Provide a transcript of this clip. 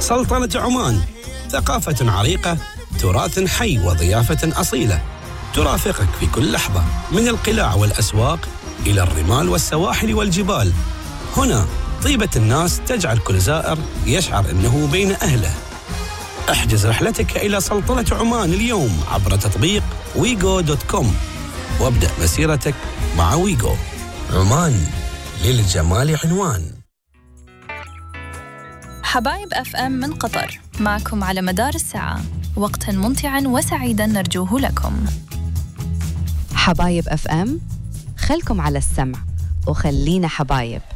سلطنة عمان، ثقافة عريقة، تراث حي وضيافة أصيلة ترافقك في كل لحظة، من القلاع والأسواق إلى الرمال والسواحل والجبال. هنا طيبة الناس تجعل كل زائر يشعر أنه بين أهله. احجز رحلتك إلى سلطنة عمان اليوم عبر تطبيق wigo.com وابدأ مسيرتك مع ويغو. عمان للجمال عنوان. حبايب FM من قطر معكم على مدار الساعة، وقتا ممتعا وسعيدا نرجوه لكم. حبايب FM خلكم على السمع وخلينا حبايب.